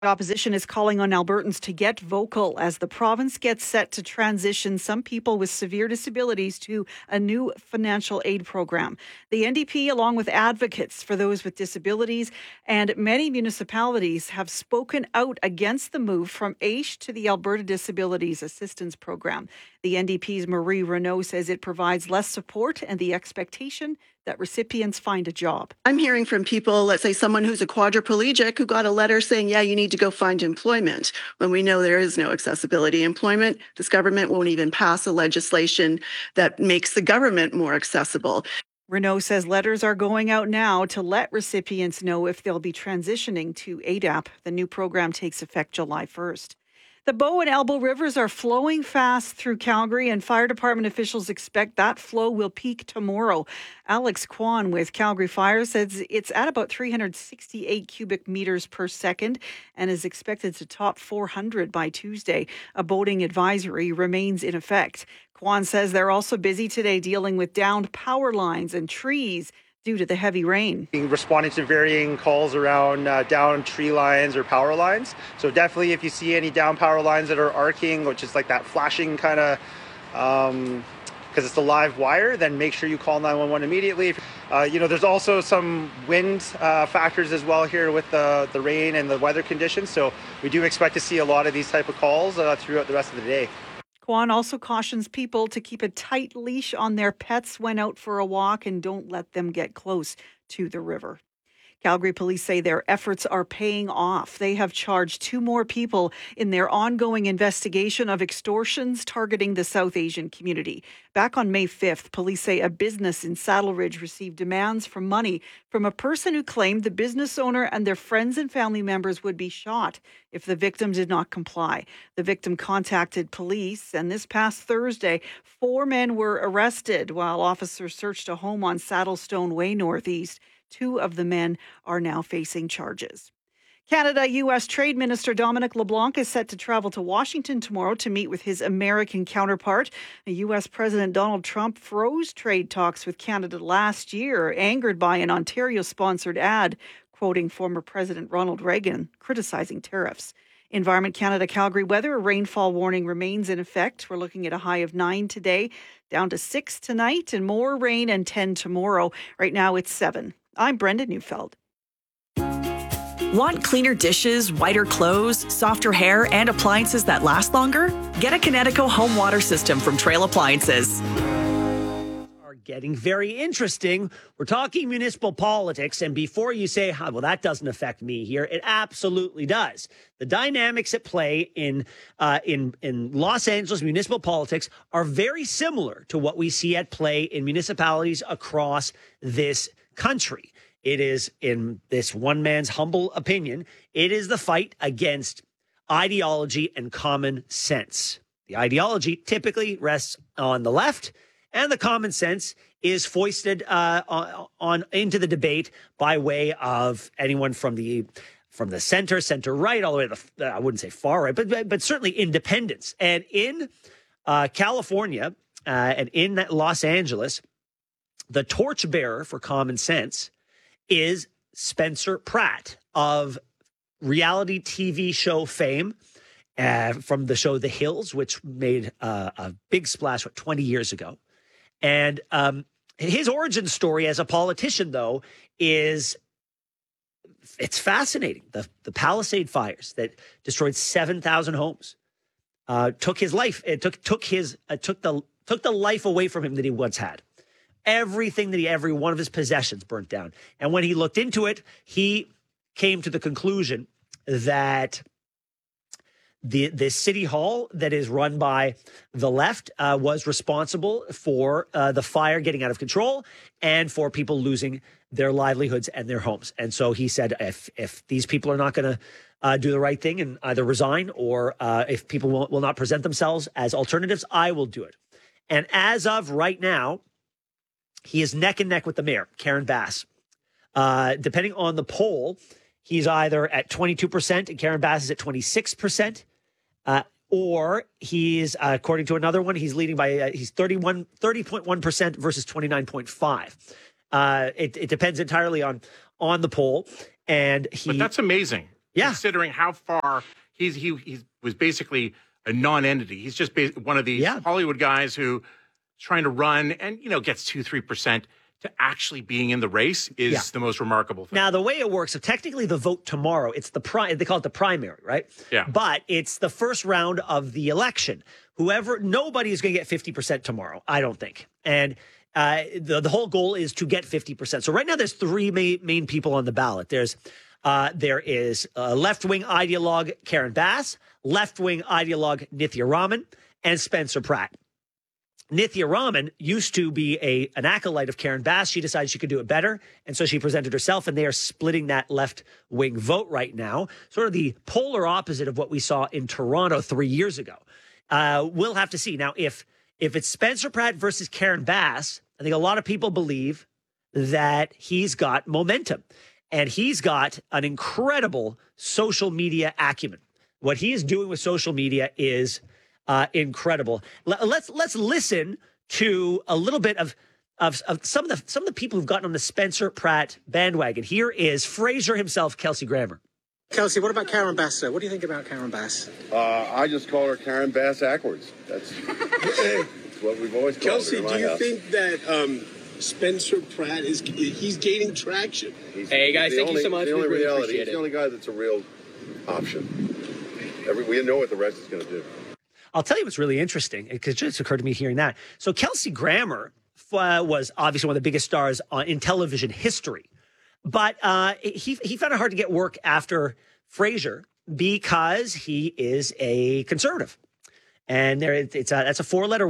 Opposition is calling on Albertans to get vocal as the province gets set to transition some people with severe disabilities to a new financial aid program. The NDP, along with advocates for those with disabilities and many municipalities, have spoken out against the move from AISH to the Alberta Disabilities Assistance Program. The NDP's Marie Renaud says it provides less support and the expectation that recipients find a job. I'm hearing from people, let's say someone who's a quadriplegic who got a letter saying, yeah, you need to go find employment. When we know there is no accessibility employment, this government won't even pass a legislation that makes the government more accessible. Renaud says letters are going out now to let recipients know if they'll be transitioning to ADAP. The new program takes effect July 1st. The Bow and Elbow rivers are flowing fast through Calgary, and fire department officials expect that flow will peak tomorrow. Alex Kwan with Calgary Fire says it's at about 368 cubic meters per second and is expected to top 400 by Tuesday. A boating advisory remains in effect. Kwan says they're also busy today dealing with downed power lines and trees due to the heavy rain. Responding to varying calls around down tree lines or power lines. So definitely if you see any down power lines that are arcing, which is like that flashing kind of, because it's a live wire, then make sure you call 911 immediately. There's also some wind factors as well here with the rain and the weather conditions. So we do expect to see a lot of these type of calls throughout the rest of the day. Kwan also cautions people to keep a tight leash on their pets when out for a walk and don't let them get close to the river. Calgary police say their efforts are paying off. They have charged 2 more people in their ongoing investigation of extortions targeting the South Asian community. Back on May 5th, police say a business in Saddle Ridge received demands for money from a person who claimed the business owner and their friends and family members would be shot if the victim did not comply. The victim contacted police, and this past Thursday, 4 men were arrested while officers searched a home on Saddlestone Way Northeast. 2 of the men are now facing charges. Canada-U.S. Trade Minister Dominic LeBlanc is set to travel to Washington tomorrow to meet with his American counterpart. U.S. President Donald Trump froze trade talks with Canada last year, angered by an Ontario-sponsored ad quoting former President Ronald Reagan, criticizing tariffs. Environment Canada Calgary weather, a rainfall warning remains in effect. We're looking at a high of 9 today, down to 6 tonight, and more rain and 10 tomorrow. Right now it's 7. I'm Brenda Neufeld. Want cleaner dishes, whiter clothes, softer hair, and appliances that last longer? Get a Kinetico home water system from Trail Appliances. Are getting very interesting. We're talking municipal politics, and before you say, well, that doesn't affect me here, it absolutely does. The dynamics at play in Los Angeles municipal politics are very similar to what we see at play in municipalities across this country. It is, in this one man's humble opinion, it is the fight against ideology and common sense. The ideology typically rests on the left, and the common sense is foisted on into the debate by way of anyone from the center right, all the way to the, I wouldn't say far right, but certainly independents. And in California and in Los Angeles, the torchbearer for common sense is Spencer Pratt of reality TV show fame from the show The Hills, which made a big splash 20 years ago. And his origin story as a politician, though, it's fascinating. The Palisade fires that destroyed 7,000 homes took his life. It took the life away from him that he once had. Everything that every one of his possessions burnt down. And when he looked into it, he came to the conclusion that the city hall that is run by the left was responsible for the fire getting out of control and for people losing their livelihoods and their homes. And so he said, if these people are not going to do the right thing and either resign or if people will not present themselves as alternatives, I will do it. And as of right now, he is neck and neck with the mayor, Karen Bass. Depending on the poll, he's either at 22% and Karen Bass is at 26%, or he's, according to another one, he's leading by, he's 30.1% versus 29.5%. It depends entirely on the poll. But that's amazing. Yeah. considering how far he was basically a non-entity. He's just one of these Hollywood guys who is trying to run and, gets 2-3%. To actually being in the race is the most remarkable thing. Now, the way it works, so technically the vote tomorrow, it's they call it the primary, right? Yeah. But it's the first round of the election. Nobody is going to get 50% tomorrow, I don't think. And the whole goal is to get 50%. So right now there's three main people on the ballot. There is left-wing ideologue Karen Bass, left-wing ideologue Nithya Raman, and Spencer Pratt. Nithya Raman used to be an acolyte of Karen Bass. She decided she could do it better, and so she presented herself, and they are splitting that left-wing vote right now, sort of the polar opposite of what we saw in Toronto 3 years ago. We'll have to see. Now, if it's Spencer Pratt versus Karen Bass, I think a lot of people believe that he's got momentum, and he's got an incredible social media acumen. What he is doing with social media is incredible. Let's listen to a little bit of some of the people who've gotten on the Spencer Pratt bandwagon. Here is Fraser himself, Kelsey Grammer. Kelsey, what about Karen Bass, sir? What do you think about Karen Bass? I just call her Karen Bass backwards. That's what we've always called Kelsey, her. do you think that Spencer Pratt he's gaining traction? Hey guys, thank you so much. The only really reality, appreciate he's the only guy that's a real option. We know what the rest is going to do. I'll tell you what's really interesting, because it just occurred to me hearing that. So Kelsey Grammer was obviously one of the biggest stars in television history. But he found it hard to get work after Fraser because he is a conservative. And that's a four-letter